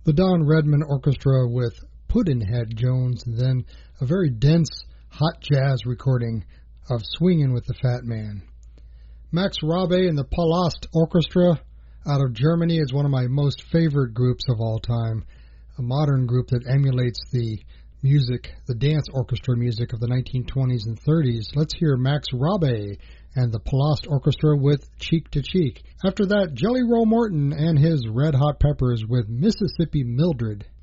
The Don Redman Orchestra with Pudd'nhead Jones, and then a very dense, hot jazz recording of Swingin' with the Fat Man. Max Rabe and the Palast Orchestra out of Germany is one of my most favorite groups of all time, a modern group that emulates the music, the dance orchestra music of the 1920s and 30s. Let's hear Max Rabe and the Palast Orchestra with Cheek to Cheek. After that, Jelly Roll Morton and his Red Hot Peppers with Mississippi Mildred.